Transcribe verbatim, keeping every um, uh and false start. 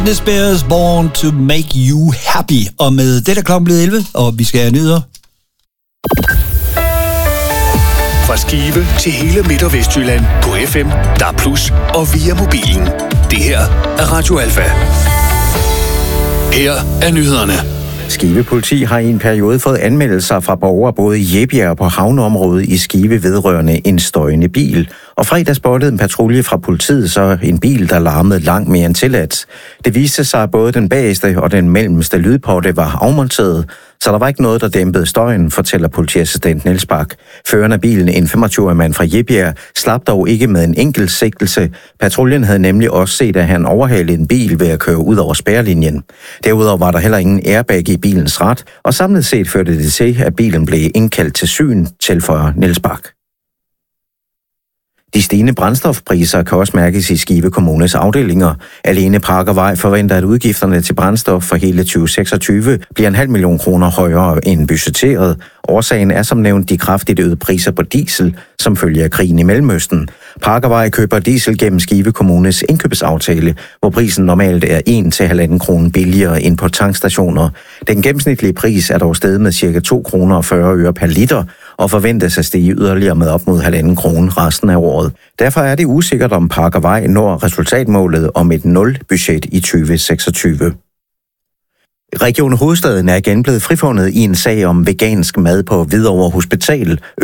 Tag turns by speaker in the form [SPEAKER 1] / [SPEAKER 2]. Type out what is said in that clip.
[SPEAKER 1] Britney Spears, Born to Make You Happy. Og med det er klokken blevet elleve, og vi skal have nyheder.
[SPEAKER 2] Fra Skive til hele Midt- og Vestjylland på F M, D A B plus og via mobilen. Det her er Radio Alfa. Her er nyhederne.
[SPEAKER 3] Skive Politi har i en periode fået anmeldelser fra borgere både i Jebjerg og på havneområdet i Skive vedrørende en støjende bil. Og fredag spottede en patrulje fra politiet så en bil, der larmede langt mere end tilladt. Det viste sig, at både den bagerste og den mellemste lydporte var afmonteret, så der var ikke noget, der dæmpede støjen, fortæller politiassistent Niels Bak. Føreren af bilen, en femogtyve-årig mand fra Jebjerg, slap dog ikke med en enkelt sigtelse. Patruljen havde nemlig også set, at han overhalede en bil ved at køre ud over spærrelinjen. Derudover var der heller ingen airbag i bilens rat, og samlet set førte det til, at bilen blev indkaldt til syn, tilføjer Niels Bak. De stigende brændstofpriser kan også mærkes i Skive Kommunes afdelinger. Alene Parkervej forventer, at udgifterne til brændstof for hele tyve seksogtyve bliver en halv million kroner højere end budgetteret. Årsagen er som nævnt de kraftigt øgede priser på diesel, som følger af krigen i Mellemøsten. Parkervej køber diesel gennem Skive Kommunes indkøbsaftale, hvor prisen normalt er en til halvanden krone billigere end på tankstationer. Den gennemsnitlige pris er dog steget med ca. to kroner og fyrre øre per liter, og forventes at stige yderligere med op mod halvanden krone resten af året. Derfor er det usikkert, om Parkervej når resultatmålet om et nul-budget i tyve seksogtyve. Region Hovedstaden er igen blevet frifundet i en sag om vegansk mad på Hvidovre Hospital.